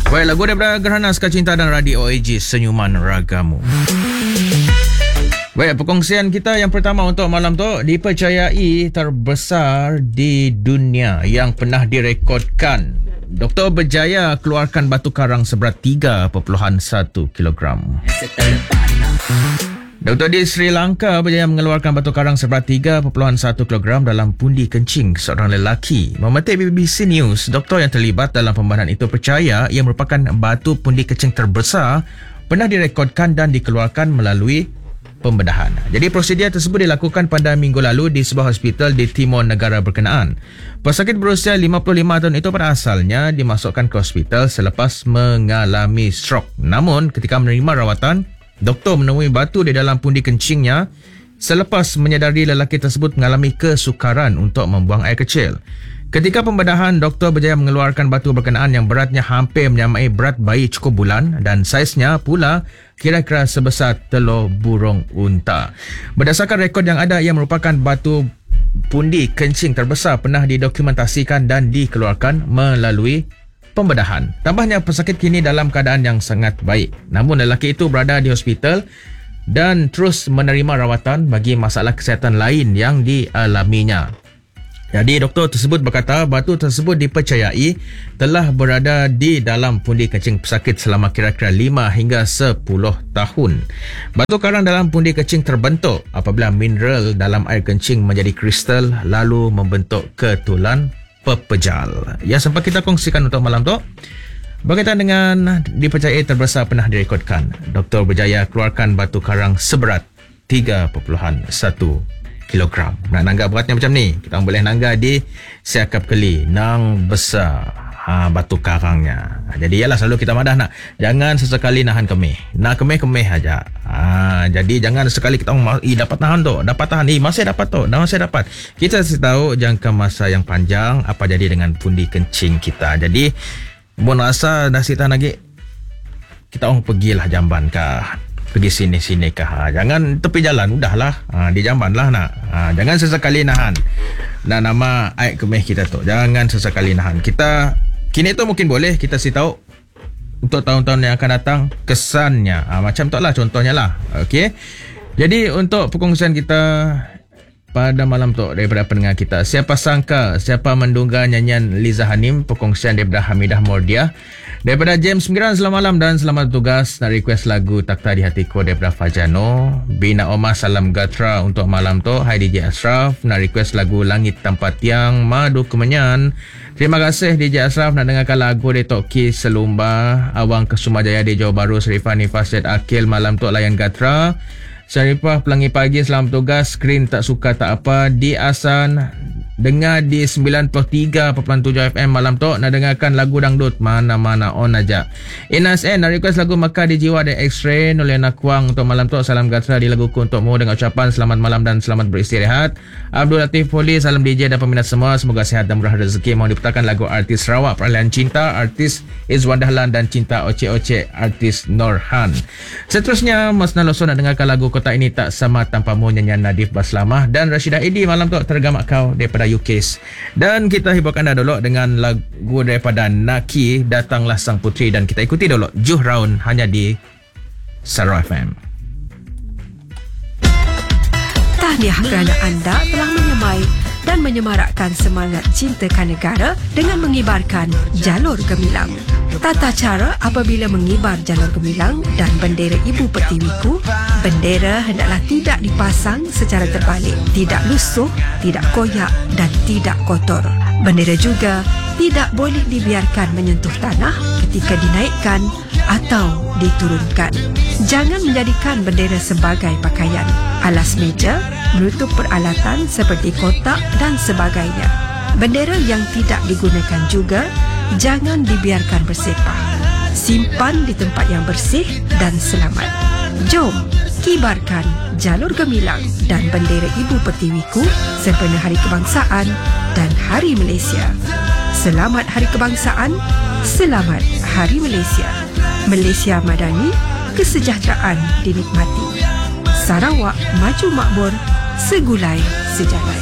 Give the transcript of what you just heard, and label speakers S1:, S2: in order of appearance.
S1: Baik, lagu daripada Gerhana Sekar Cinta dan Radio AG Senyuman Ragamu. Baik, perkongsian kita yang pertama untuk malam tu, dipercayai terbesar di dunia yang pernah direkodkan. Doktor berjaya keluarkan batu karang seberat 3.1 kilogram. Doktor di Sri Lanka berjaya mengeluarkan batu karang seberat 3.1 kilogram dalam pundi kencing seorang lelaki. Memetik BBC News, doktor yang terlibat dalam pembaharan itu percaya ia merupakan batu pundi kencing terbesar pernah direkodkan dan dikeluarkan melalui pembedahan. Jadi prosedur tersebut dilakukan pada minggu lalu di sebuah hospital di timur negara berkenaan. Pesakit berusia 55 tahun itu pada asalnya dimasukkan ke hospital selepas mengalami strok. Namun ketika menerima rawatan, doktor menemui batu di dalam pundi kencingnya selepas menyedari lelaki tersebut mengalami kesukaran untuk membuang air kecil. Ketika pembedahan, doktor berjaya mengeluarkan batu berkenaan yang beratnya hampir menyamai berat bayi cukup bulan dan saiznya pula kira-kira sebesar telur burung unta. Berdasarkan rekod yang ada, ia merupakan batu pundi kencing terbesar pernah didokumentasikan dan dikeluarkan melalui pembedahan. Tambahnya, pesakit kini dalam keadaan yang sangat baik. Namun lelaki itu berada di hospital dan terus menerima rawatan bagi masalah kesihatan lain yang dialaminya. Jadi doktor tersebut berkata batu tersebut dipercayai telah berada di dalam pundi kencing pesakit selama kira-kira 5 hingga 10 tahun. Batu karang dalam pundi kencing terbentuk apabila mineral dalam air kencing menjadi kristal lalu membentuk ketulan pepejal. Yang sempat kita kongsikan untuk malam tu berkaitan dengan dipercayai terbesar pernah direkodkan. Doktor berjaya keluarkan batu karang seberat 3.1 kilogram. Nak nanggap beratnya macam ni, kita boleh nanggap di siakap keli nang besar batu karangnya. Jadi ialah selalu kita madah nak jangan sesekali nahan kemih. Nak kemih aja. Jadi jangan sekali kita dapat nahan tu, dapat tahan, masih dapat tu, masih dapat. Kita kasih tahu jangka masa yang panjang apa jadi dengan pundi kencing kita. Jadi mun rasa dah tahan lagi, kita pergilah jamban kah, pergi sini kah. Jangan tepi jalan, udahlah di jamban lah nak. Jangan sesekali nahan. Nah, nama air kemih kita tu, jangan sesekali nahan. Kita kini tu mungkin boleh kita kasih tahu untuk tahun-tahun yang akan datang kesannya. Macam tu lah contohnya lah. Okey. Jadi untuk perkongsian kita pada malam tu daripada pendengar kita, siapa sangka, siapa menduga nyanyian Liza Hanim, perkongsian daripada Hamidah Mordia. Daripada James Miran, selamat malam dan selamat bertugas. Nak request lagu Takhta di Hatiku daripada Fajano. Bina Omar Salam Gatra untuk malam tu. Hai DJ Ashraf, nak request lagu Langit Tanpa Tiang, Madu Kemenyan. Terima kasih DJ Ashraf nak dengarkan lagu dari Toki Selumba, Awang Kesumajaya di Johor Bahru, Serifah Nifasid Akil malam tu layan Gatra. Syarifah Pelangi Pagi, selamat tugas. Screen tak suka tak apa. Di Asan dengar di 93.7 FM malam tu, nak dengarkan lagu dangdut mana-mana on aja. Inas N nak request lagu Mekah di Jiwa dan X-Ray Noliana Kuang untuk malam tu. Salam Gatra di laguku untukmu dengan ucapan selamat malam dan selamat beristirahat. Abdul Latif Poli, salam DJ dan peminat semua, semoga sihat dan murah rezeki. Mau diputarkan lagu artis Sarawak Peralihan Cinta, artis Izwan Dahlan, dan Cinta Oce-Oce, artis Norhan. Seterusnya Mas Naloso nak dengarkan lagu Kota Ini Tak Sama Tanpamu, nyanyian Nadif Baslamah dan Rashidah Edi malam tu, Tergamak Kau daripada UKIS. Dan kita hiburkan anda dulu dengan lagu daripada Naki, Datanglah Sang Putri, dan kita ikuti dulu Juh Raun hanya di Sarawak FM.
S2: Tahniah kerana anda telah menyemai dan menyemarakkan semangat cintakan negara dengan mengibarkan Jalur Gemilang. Tata cara apabila mengibar Jalur Gemilang dan bendera Ibu Pertiwiku, bendera hendaklah tidak dipasang secara terbalik, tidak lusuh, tidak koyak dan tidak kotor. Bendera juga tidak boleh dibiarkan menyentuh tanah ketika dinaikkan atau diturunkan. Jangan menjadikan bendera sebagai pakaian, alas meja, menutup peralatan seperti kotak dan sebagainya. Bendera yang tidak digunakan juga jangan dibiarkan bersepah. Simpan di tempat yang bersih dan selamat. Jom kibarkan Jalur Gemilang dan bendera Ibu Pertiwiku sempena Hari Kebangsaan dan Hari Malaysia. Selamat Hari Kebangsaan, selamat Hari Malaysia. Malaysia Madani, kesejahteraan dinikmati. Sarawak maju makmur, segulai sejalan.